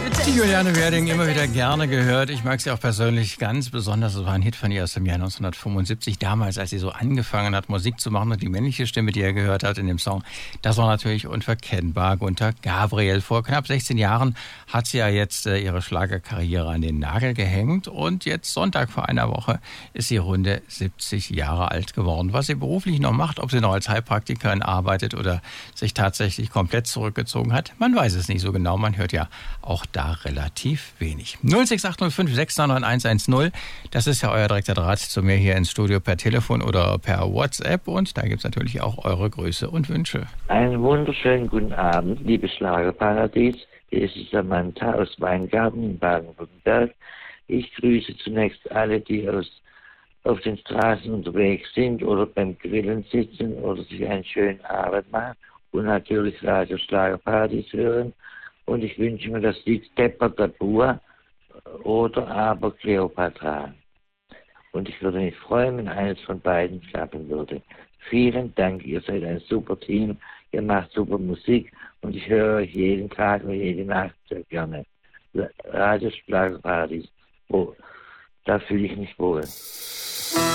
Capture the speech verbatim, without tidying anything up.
Die Juliane Werding immer wieder gerne gehört. Ich mag sie auch persönlich ganz besonders. Es war ein Hit von ihr aus dem Jahr neunzehnhundertfünfundsiebzig. Damals, als sie so angefangen hat, Musik zu machen, und die männliche Stimme, die er gehört hat in dem Song, das war natürlich unverkennbar. Gunter Gabriel. Vor knapp sechzehn Jahren hat sie ja jetzt äh, ihre Schlagerkarriere an den Nagel gehängt. Und jetzt Sonntag vor einer Woche ist sie runde siebzig Jahre alt geworden. Was sie beruflich noch macht, ob sie noch als Heilpraktikerin arbeitet oder sich tatsächlich komplett zurückgezogen hat, man weiß es nicht so genau. Man hört ja auch da relativ wenig. null sechs acht null fünf sechs neun neun eins eins null, das ist ja euer direkter Draht zu mir hier ins Studio per Telefon oder per WhatsApp, und da gibt es natürlich auch eure Grüße und Wünsche. Einen wunderschönen guten Abend, liebes Schlagerparadies. Hier ist Samantha aus Weingarten in Baden-Württemberg. Ich grüße zunächst alle, die aus, auf den Straßen unterwegs sind oder beim Grillen sitzen oder sich einen schönen Abend machen und natürlich Radio Schlagerparadies hören. Und ich wünsche mir das Lied Depper Tabur oder aber Cleopatra. Und ich würde mich freuen, wenn eines von beiden klappen würde. Vielen Dank, ihr seid ein super Team, ihr macht super Musik und ich höre euch jeden Tag und jede Nacht sehr gerne. Radio Schlagerparadies, oh, da fühle ich mich wohl.